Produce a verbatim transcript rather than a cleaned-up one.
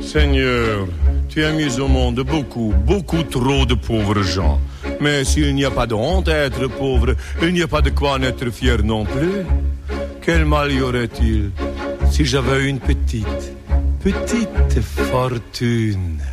Seigneur, tu as mis au monde beaucoup, beaucoup trop de pauvres gens. Mais s'il n'y a pas de honte à être pauvre, il n'y a pas de quoi en être fier non plus. Quel mal y aurait-il si j'avais une petite, petite fortune?